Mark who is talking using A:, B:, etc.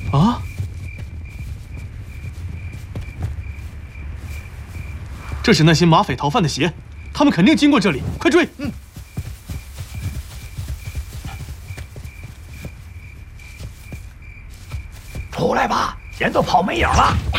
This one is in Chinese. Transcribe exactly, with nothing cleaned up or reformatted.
A: 啊！这是那些马匪逃犯的鞋，他们肯定经过这里，快追！嗯。
B: 出来吧，人都跑没影了。